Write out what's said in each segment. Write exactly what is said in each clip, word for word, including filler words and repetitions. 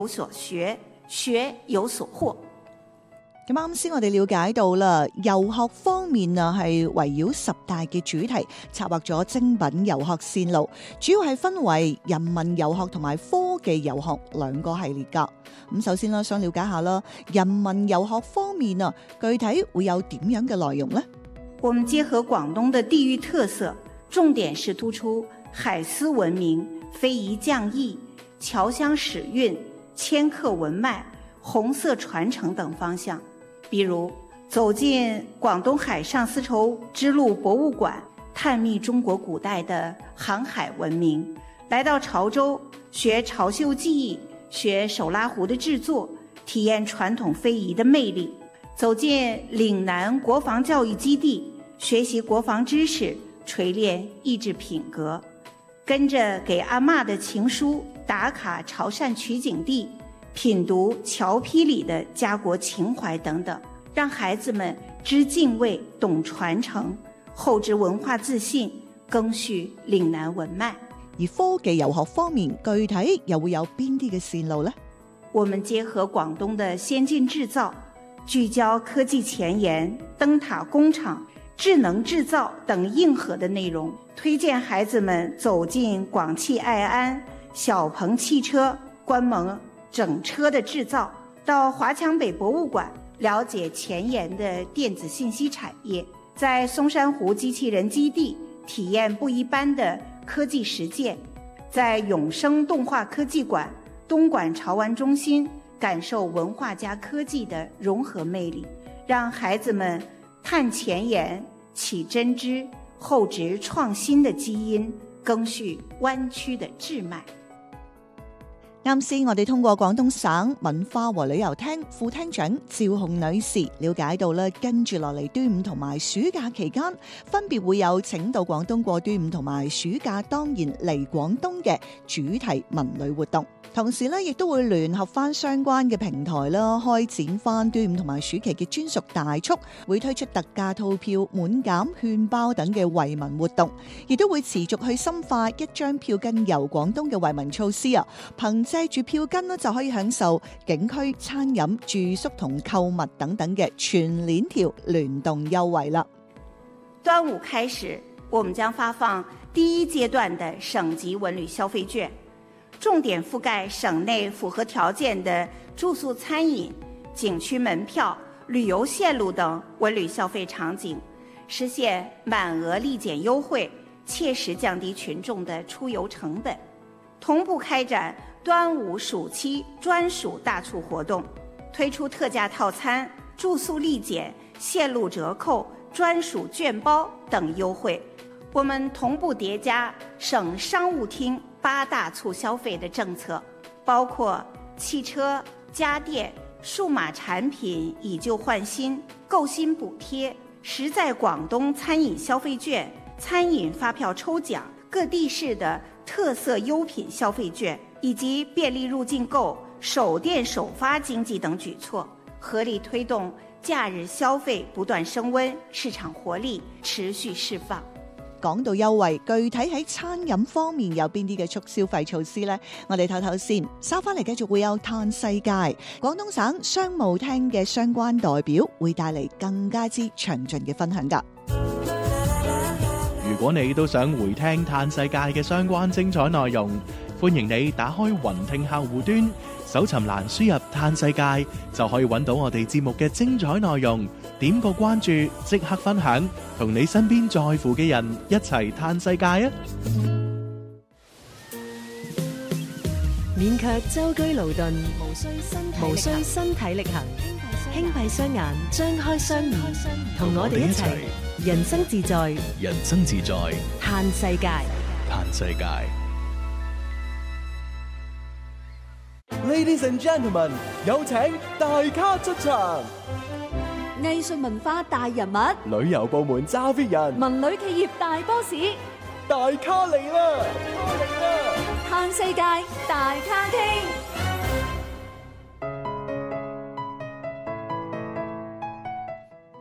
有所學，學有所獲。 咁啱先我哋了解到啦，遊學方面啊係圍繞十大嘅主題，策劃咗精品遊學線路，主要係分為人文遊學同埋科技遊學兩個系列噶。咁首先啦，想了解下啦，人文遊學方面啊，具體會有點樣嘅內容呢？ 我們結合廣東的地域特色，重點是突出海絲文明、非遺匠藝、僑鄉史韻、遷客文脈、紅色傳承等方向。比如走進廣東海上絲綢之路博物館，探秘中國古代的航海文明；來到潮州學潮繡技藝，學手拉壺的製作，體驗傳統非遺的魅力；走進嶺南國防教育基地，學習國防知識，錘煉意志品格；跟着給阿嬷的情書打卡潮汕取景地，品讀僑埤裡的家國情懷等等，讓孩子們知敬畏、懂傳承，厚植文化自信，謄續嶺南文脈。 而科技遊學方面，具體又會有邊啲嘅線路呢？ 我們結合廣東的先進製造，聚焦科技前沿、燈塔工廠、智能製造等硬核的內容，推薦孩子們走進廣汽愛安、小鵬汽車觀摩整車的製造，到華強北博物館了解前沿的電子信息產業，在松山湖機器人基地體驗不一般的科技實踐，在永生動畫科技館、東莞潮玩中心感受文化加科技的融合魅力，讓孩子們探前沿、起真知、厚植創新的基因，謄續灣區的智脈。 啱先我哋通過廣東省文化和旅遊廳副廳長趙紅女士了解到咧，跟住落嚟端午同埋暑假期間分別會有請到廣東過端午同埋暑假當然嚟廣東嘅主題文旅活動，同時咧亦都會聯合翻相關嘅平台啦，開展翻端午同埋暑期嘅專屬大促，會推出特價套票、滿減券包等嘅惠民活動，亦都會持續去深化一張票根遊廣東嘅惠民措施啊，憑借住票根呢，就可以享受景區餐飲、住宿同購物等等嘅全鏈條聯動優惠啦。 端午開始，我們將發放第一階段的省級文旅消費券，重點覆蓋省內符合條件的住宿、餐飲、景區門票、旅遊線路等文旅消費場景，實現滿額立減優惠，切實降低群眾的出遊成本。同步開展端午暑期專屬大促活動，推出特價套餐、住宿立減、線路折扣、專屬券包等優惠。我們同步疊加省商務廳八大促消費的政策，包括汽車、家電、數碼產品以舊換新、購新補貼、實在廣東餐飲消費券、餐飲發票抽獎、各地市的特色優品消費券，以及便利入境購、首店首發經濟等舉措，合力推動假日消費不斷升溫，市場活力持續釋放。 講到優惠，具體喺餐飲方面有邊啲嘅促消費措施呢？我哋唞唞先，收翻嚟繼續會有嘆世界，廣東省商務廳嘅相關代表會帶嚟更加之詳盡嘅分享㗎。 如果你都想回聽嘆世界嘅相關精彩內容，歡迎你打開雲聽客戶端，搜尋欄輸入嘆世界，就可以揾到我哋節目嘅精彩內容。點個關注，即刻分享，同你身邊在乎嘅人一齊嘆世界啊！ 免卻舟車勞頓，無需身體無需身體力行，輕閉雙眼，張開雙耳，同我哋一齊人生自在， 人生自在， 嘆世界， 嘆世界。 Ladies and gentlemen， 有請大咖出場。 藝術文化大人物， 旅遊部門揸 fit 人， 文旅企業大 boss， 大咖嚟啦！ 嘆世界大咖廳。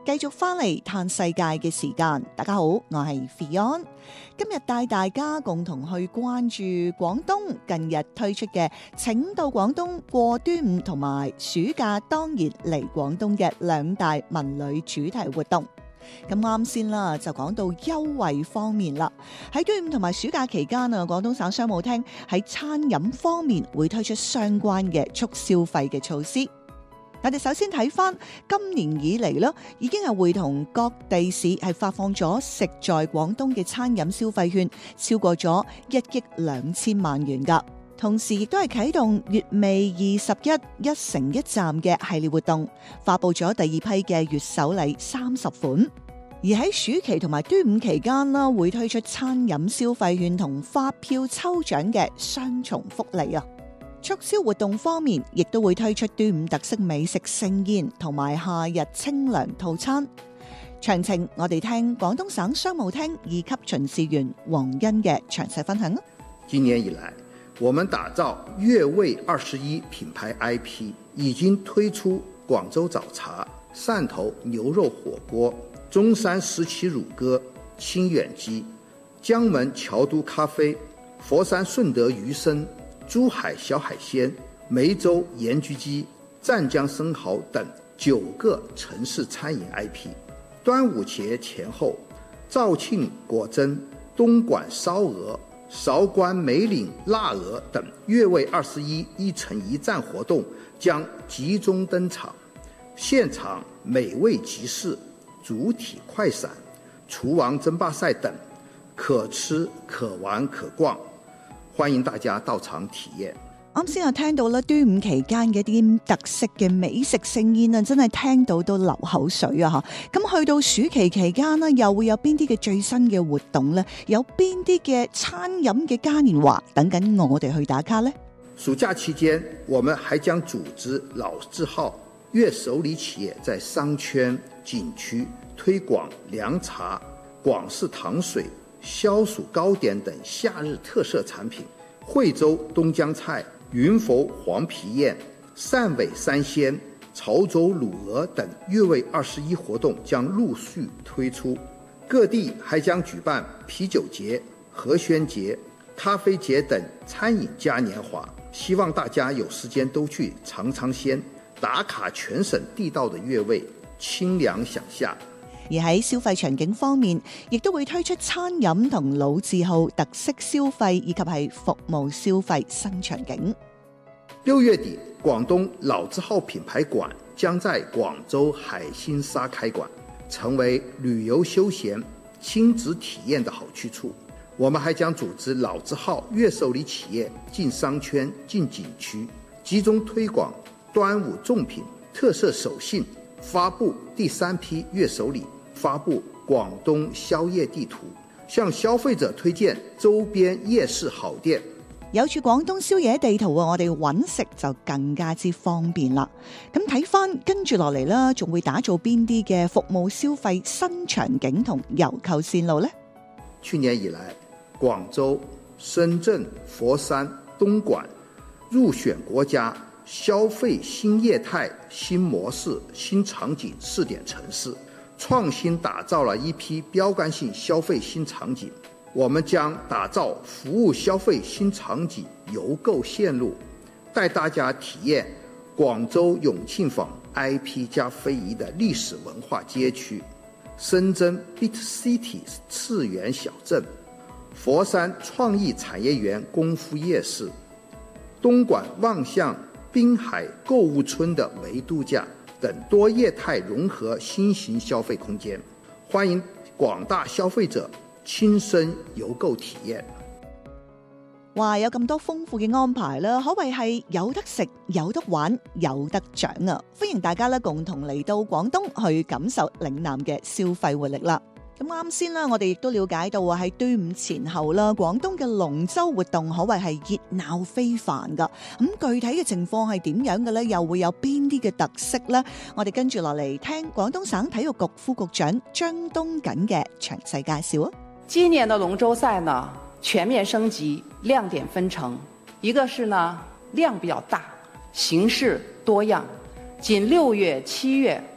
繼續翻嚟嘆世界嘅時間。大家好，我係 Fion， 今日帶大家共同去關注廣東近日推出嘅請到廣東過端午同埋暑假當然嚟廣東嘅兩大文旅主題活動。咁啱先啦，就講到優惠方面啦。喺端午同埋暑假期間啊，廣東省商務廳喺餐飲方面會推出相關嘅促消費嘅措施。我哋首先睇翻今年以嚟啦，已經係會同各地市係發放咗食在廣東嘅餐飲消費券，超過咗一億兩千萬元噶。同時亦都係啟動月味二十一一城一站嘅系列活動，發佈咗第二批嘅月首禮三十款。而喺暑期同埋端午期間啦，會推出餐飲消費券同發票抽獎嘅雙重福利啊！促銷活動方面，亦都會推出端午特色美食盛宴同埋夏日清涼套餐。詳情我哋聽廣東省商務廳二級巡視員黃欣嘅詳細分享。 今年以來，我們打造粵味二十一品牌 I P， 已經推出廣州早茶、汕頭牛肉火鍋、中山石岐乳鴿、清遠雞、江門橋都咖啡、佛山順德魚生、珠海小海鮮、梅州鹽焗雞、湛江生蠔等九個城市餐飲 I P。端午節前後，肇慶果珍、東莞燒鵝、韶關梅嶺臘鵝等粵味二十一一城一站活動將集中登場，現場美味集市、主體快閃、廚王爭霸賽等，可吃可玩可逛，歡迎大家到場體驗。 啱先我聽到啦，端午期間嘅啲特色嘅美食盛宴啊，真係聽到都流口水啊！吓，咁去到暑期期間呢，又會有邊啲嘅最新嘅活動呢？有邊啲嘅餐飲嘅嘉年華等緊我哋去打卡呢？ 暑假期間，我們還將組織老字號粵首里企業在商圈、景區推廣涼茶、廣式糖水、消暑糕點等夏日特色產品。惠州東江菜、雲浮黃皮宴、汕尾三鮮、潮州滷鵝等粵味二十一活動將陸續推出。各地還將舉辦啤酒節、荷宣節、咖啡節等餐飲嘉年華，希望大家有時間都去嘗嘗鮮，打卡全省地道的粵味，清涼享夏。 而喺消費場景方面，亦都會推出餐飲同老字號特色消費以及係服務消費新場景。 六月底，廣東老字號品牌館將在廣州海心沙開館，成為旅遊休閒、親子體驗的好去處。我們還將組織老字號粵首里企業進商圈、進景區，集中推廣端午粽品、特色手信，發布第三批粵首里，發布廣東宵夜地圖，向消費者推薦周邊夜市好店。 有住廣東宵夜地圖啊，我哋揾食就更加之方便啦。咁睇翻跟住落嚟啦，仲會打造邊啲嘅服務消費新場景同遊購線路呢？ 去年以來，廣州、深圳、佛山、東莞入選國家消費新業態、新模式、新場景試點城市，創新打造了一批標杆性消費新場景。我們將打造服務消費新場景遊購線路，帶大家體驗廣州永慶坊 I P 加非遺的歷史文化街區，深圳 Bit City 次元小鎮，佛山創意產業園功夫夜市，東莞望向濱海購物村的微度假等多業態融合新型消費空間，歡迎廣大消費者親身遊購體驗。 哇！有咁多豐富嘅安排啦，可謂係有得食、有得玩、有得獎啊！歡迎大家咧共同嚟到廣東去感受嶺南嘅消費活力啦。咁啱先啦，我哋亦都了解到啊，喺端午前後啦，廣東嘅龍舟活動可謂係熱鬧非凡噶。咁具體嘅情況係點樣嘅呢？又會有邊啲嘅特色呢？我哋跟住落嚟聽廣東省體育局副局長張東錦嘅詳細介紹啊！ 今年的龍舟賽呢，全面升級，亮點分成，一個是呢量比較大，形式多樣，僅六月、七月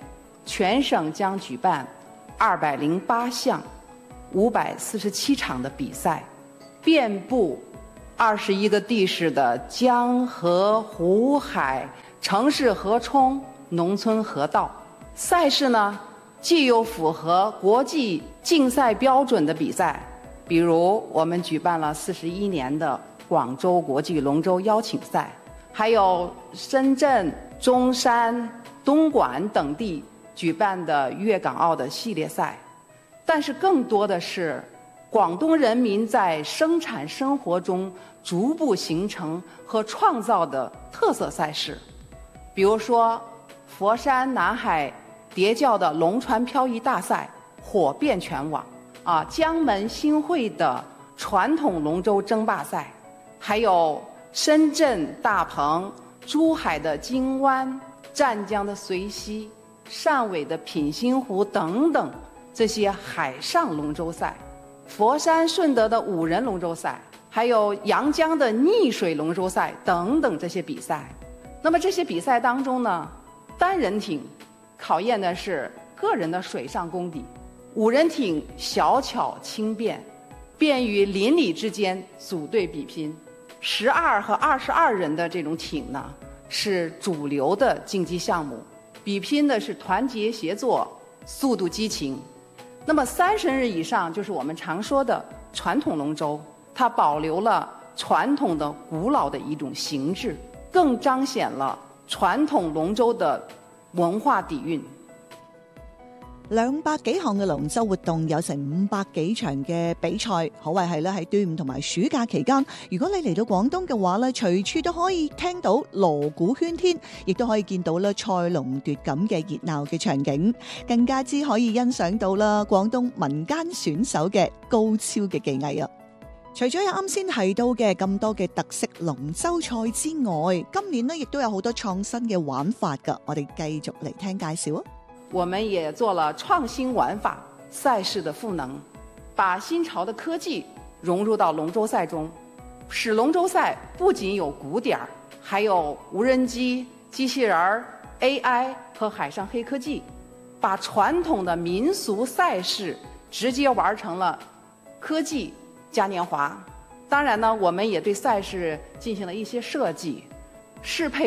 全省将举办二百零八项、五百四十七场的比赛，遍布二十一个地市的江河湖海、城市河冲、农村河道。赛事呢，既有符合国际竞赛标准的比赛，比如我们举办了四十一年的广州国际龙舟邀请赛，还有深圳、中山、东莞等地举办的粤港澳的系列赛。但是更多的是广东人民在生产生活中逐步形成和创造的特色赛事，比如说佛山南海叠教的龙船漂移大赛火遍全网啊，江门新会的传统龙舟争霸赛，还有深圳大鹏、珠海的金湾、湛江的随溪、汕尾的品心湖等等这些海上龙舟赛，佛山顺德的五人龙舟赛，还有阳江的逆水龙舟赛等等这些比赛。那么这些比赛当中呢，单人艇考验的是个人的水上功底，五人艇小巧轻便，便于邻里之间组队比拼。十二和二十二人的这种艇呢，是主流的竞技项目，比拼的是团结协作、速度激情。那么三十日以上就是我们常说的传统龙舟，它保留了传统的古老的一种形制，更彰显了傳統龍舟的文化底蘊。 兩百幾項嘅龍舟活動，有成五百幾場嘅比賽，可謂係咧喺端午同埋暑假期間，如果你嚟到廣東嘅話咧，隨處都可以聽到鑼鼓喧天，亦都可以見到咧賽龍奪錦嘅熱鬧嘅場景，更加之可以欣賞到啦廣東民間選手嘅高超嘅技藝啊！除咗有啱先提到嘅咁多嘅特色龍舟賽之外，今年呢亦都有好多創新嘅玩法㗎，我哋繼續嚟聽介紹啊！ 我們也做了創新玩法賽事的賦能，把新潮的科技融入到龍舟賽中，使龍舟賽不僅有鼓點，還有無人機、機器人、A I 和海上黑科技，把傳統的民俗賽事直接玩成了科技嘉年華。當然呢，我們也對賽事進行了一些設計，適配